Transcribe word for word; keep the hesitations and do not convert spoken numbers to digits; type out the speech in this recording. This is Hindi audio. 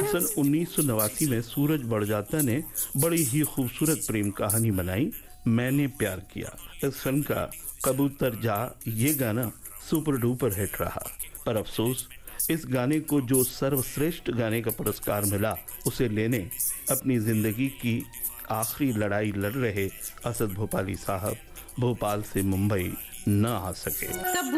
सन उन्नीस सौ नवासी में सूरज बड़जात्या ने बड़ी ही खूबसूरत प्रेम कहानी बनाई, मैंने प्यार किया। इस फिल्म का कबूतर जा ये गाना सुपर डुपर हिट रहा, पर अफसोस इस गाने को जो सर्वश्रेष्ठ गाने का पुरस्कार मिला, उसे लेने अपनी जिंदगी की आखिरी लड़ाई लड़ रहे असद भोपाली साहब भोपाल से मुंबई न आ सके।